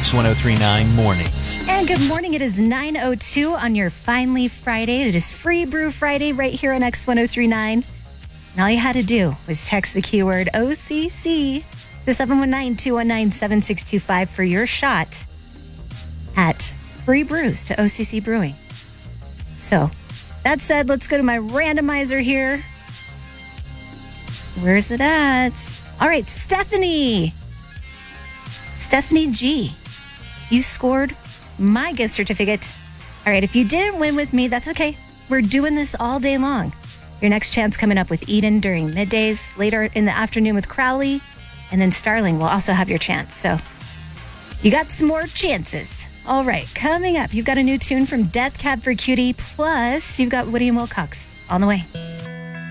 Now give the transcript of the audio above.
X1039 Mornings. And good morning. It is 9:02 on your Finally Friday. It is Free Brew Friday right here on X1039. And all you had to do was text the keyword OCC to 719-219-7625 for your shot at free brews to OCC Brewing. So, that said, let's go to my randomizer here. Where's it at? All right, Stephanie G. You scored my gift certificate. All right, if you didn't win with me, that's okay. We're doing this all day long. Your next chance coming up with Eden during middays, later in the afternoon with Crowley, and then Starling will also have your chance. So you got some more chances. All right, coming up, you've got a new tune from Death Cab for Cutie, plus you've got Woody and Wilcox on the way.